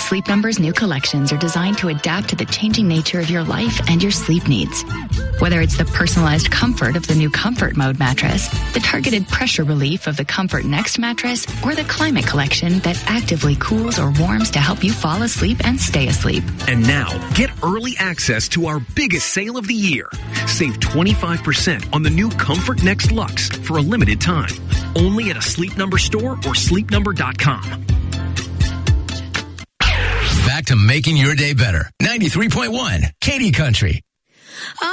Sleep Number's new collections are designed to adapt to the changing nature of your life and your sleep needs. Whether it's the personalized comfort of the new Comfort Mode mattress, the targeted pressure relief of the Comfort Next mattress, or the Climate Collection that actively cools or warms to help you fall asleep and stay asleep. And now, get early access to our biggest sale of the year. Save 25% on the new Comfort Next Luxe for a limited time. Only at a Sleep Number store or sleepnumber.com. Back to making your day better. 93.1 Katie Country.